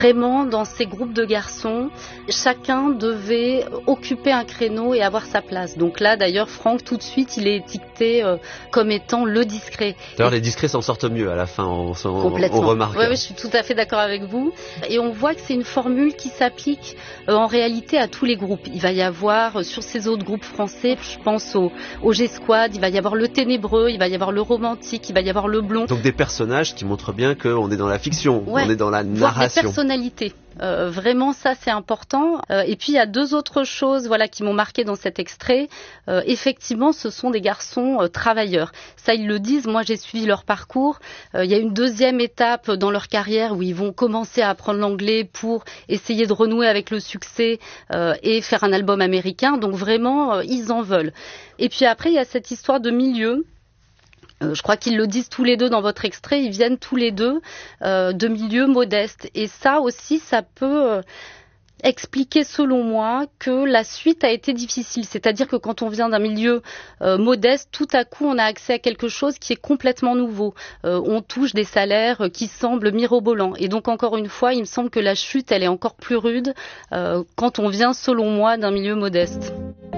Vraiment, dans ces groupes de garçons, chacun devait occuper un créneau et avoir sa place. Donc là, d'ailleurs, Franck, tout de suite, il est étiqueté comme étant le discret. D'ailleurs, les discrets s'en sortent mieux à la fin, on remarque. Oui, je suis tout à fait d'accord avec vous. Et on voit que c'est une formule qui s'applique en réalité à tous les groupes. Il va y avoir, sur ces autres groupes français, je pense au G-Squad, il va y avoir le ténébreux, il va y avoir le romantique, il va y avoir le blond. Donc des personnages qui montrent bien qu'on est dans la fiction, on est dans la narration. Personnalité. Vraiment, ça c'est important. Et puis il y a deux autres choses, qui m'ont marqué dans cet extrait. Effectivement, ce sont des garçons travailleurs. Ça, ils le disent. Moi, j'ai suivi leur parcours. Il y a une deuxième étape dans leur carrière où ils vont commencer à apprendre l'anglais pour essayer de renouer avec le succès et faire un album américain. Donc vraiment, ils en veulent. Et puis après, il y a cette histoire de milieu. Je crois qu'ils le disent tous les deux dans votre extrait, ils viennent tous les deux de milieux modestes. Et ça aussi, ça peut expliquer selon moi que la suite a été difficile. C'est-à-dire que quand on vient d'un milieu modeste, tout à coup on a accès à quelque chose qui est complètement nouveau. On touche des salaires qui semblent mirobolants. Et donc encore une fois, il me semble que la chute, elle est encore plus rude quand on vient, selon moi, d'un milieu modeste.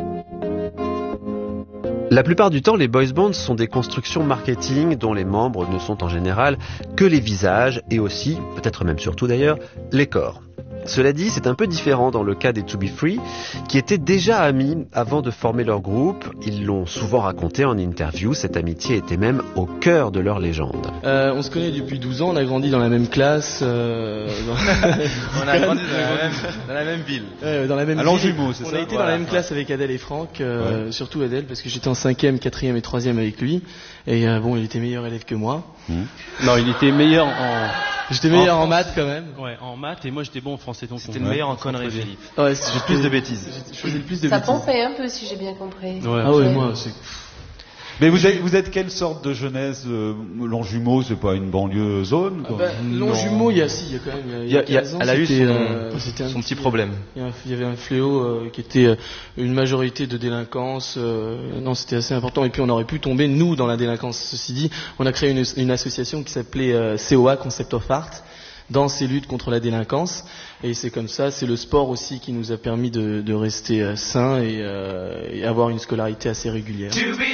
La plupart du temps, les boys bands sont des constructions marketing dont les membres ne sont en général que les visages et aussi, peut-être même surtout d'ailleurs, les corps. Cela dit, c'est un peu différent dans le cas des To Be Free, qui étaient déjà amis avant de former leur groupe. Ils l'ont souvent raconté en interview, cette amitié était même au cœur de leur légende. On se connaît depuis 12 ans, on a grandi dans la même classe. On a grandi dans la même ville. Dans la même à Longjumeau, c'est ça. On a été dans la même classe avec Adèle et Franck, surtout Adèle, parce que j'étais en 5e, 4e et 3e avec lui. Et il était meilleur élève que moi. Non, il était meilleur J'étais meilleur en maths quand même. Ouais, en maths, et moi j'étais bon en français. Donc c'était le meilleur en conneries, Philippe. Ouais, j'ai plus de bêtises. Je faisais le plus de ça bêtises. Ça pompait un peu, si j'ai bien compris. Ouais. Ah ouais, moi c'est... Mais vous êtes quelle sorte de jeunesse Longjumeau, c'est pas une banlieue zone quoi. Longjumeau, il y a quand même. Elle a eu son petit problème. Il y avait un fléau qui était une majorité de délinquance. Non, c'était assez important. Et puis on aurait pu tomber nous dans la délinquance. Ceci dit, on a créé une association qui s'appelait COA, Concept of Art, dans ces luttes contre la délinquance. Et c'est comme ça, c'est le sport aussi qui nous a permis de rester sains et avoir une scolarité assez régulière.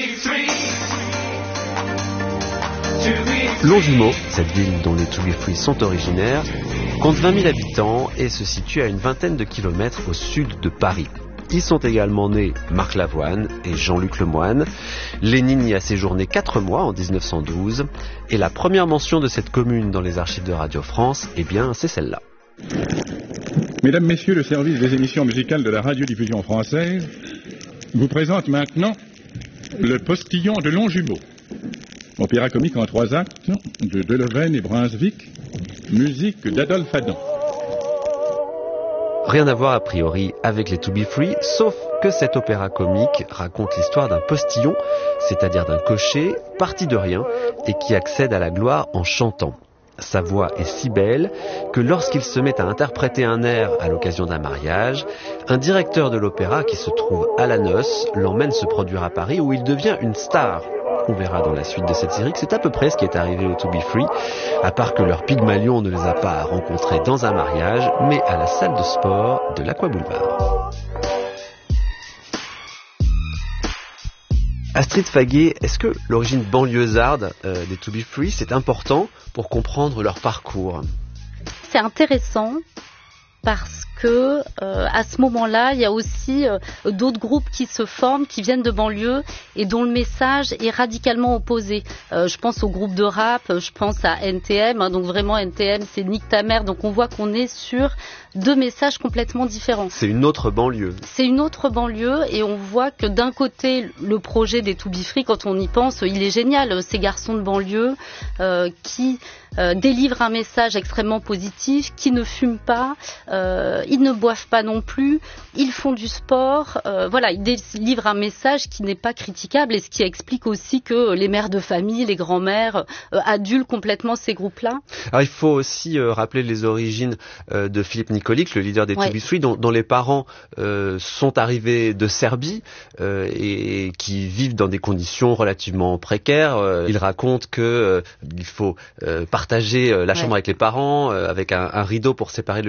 Longjumeau, cette ville dont les To Be Free sont originaires, compte 20 000 habitants et se situe à une vingtaine de kilomètres au sud de Paris. Y sont également nés Marc Lavoine et Jean-Luc Lemoyne. Lénine y a séjourné 4 mois en 1912. Et la première mention de cette commune dans les archives de Radio France, c'est celle-là. Mesdames, Messieurs, le service des émissions musicales de la radiodiffusion française vous présente maintenant Le Postillon de Longjumeau. Opéra comique en 3 actes de Delevaine et Brunswick, musique d'Adolphe Adam. Rien à voir a priori avec les To Be Free, sauf que cet opéra comique raconte l'histoire d'un postillon, c'est-à-dire d'un cocher, parti de rien, et qui accède à la gloire en chantant. Sa voix est si belle que lorsqu'il se met à interpréter un air à l'occasion d'un mariage, un directeur de l'opéra qui se trouve à la noce l'emmène se produire à Paris où il devient une star. On verra dans la suite de cette série que c'est à peu près ce qui est arrivé aux To Be Free, à part que leur Pygmalion ne les a pas rencontrés dans un mariage, mais à la salle de sport de l'Aqua Boulevard. Astrid Faguet, est-ce que l'origine banlieusarde des To Be Free, c'est important pour comprendre leur parcours ? C'est intéressant parce que à ce moment-là, il y a aussi d'autres groupes qui se forment, qui viennent de banlieue et dont le message est radicalement opposé. Je pense au groupe de rap, je pense à NTM, donc vraiment NTM, c'est Nique ta mère, donc on voit qu'on est sur 2 messages complètement différents. C'est une autre banlieue. C'est une autre banlieue et on voit que d'un côté, le projet des To Be Free, quand on y pense, il est génial. Ces garçons de banlieue qui délivrent un message extrêmement positif, qui ne fument pas. ils ne boivent pas non plus, ils font du sport. Voilà, ils délivrent un message qui n'est pas critiquable et ce qui explique aussi que les mères de famille, les grands-mères adulent complètement ces groupes-là. Alors il faut aussi rappeler les origines de Philippe Nikolić, le leader des To Be Free, dont les parents sont arrivés de Serbie et qui vivent dans des conditions relativement précaires. Il raconte que il faut partager la chambre avec les parents, avec un rideau pour séparer